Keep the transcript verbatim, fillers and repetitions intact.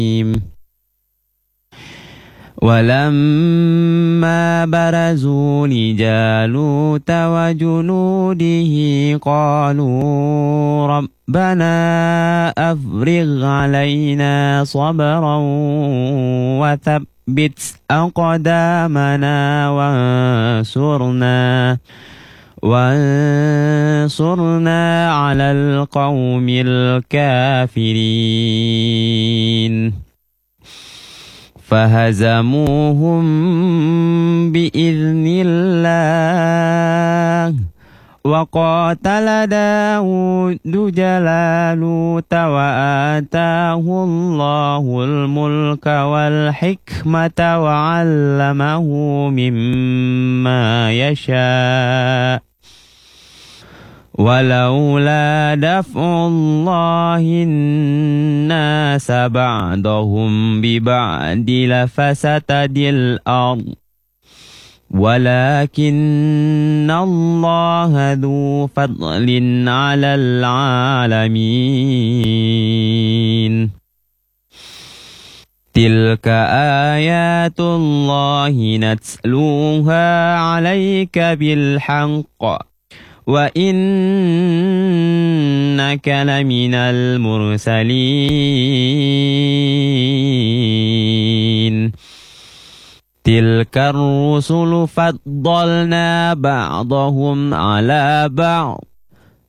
ولما برزوا لجالوت وجنوده قالوا ربنا أفرغ علينا صبرا وثبت أقدامنا وانصرنا وانصرنا على القوم الكافرين فهزموهم بإذن الله وقاتل داود جالوت وآتاه الله الملك والحكمة وعلمه مما يشاء ولولا دفع الله الناس بعضهم ببعض لفسدت الأرض ولكن الله ذو فضل على العالمين تلك آيات الله نتلوها عليك بالحق وإنك لمن المرسلين تلك الرسل فضلنا بعضهم على بعض